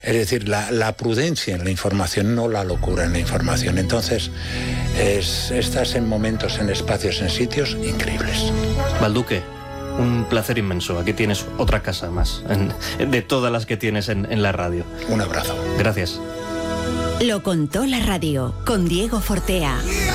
Es decir, la prudencia en la información, no la locura en la información. Entonces, estás en momentos, en espacios, en sitios increíbles. Balduque, un placer inmenso. Aquí tienes otra casa más, de todas las que tienes en la radio. Un abrazo. Gracias. Lo contó la radio, con Diego Fortea.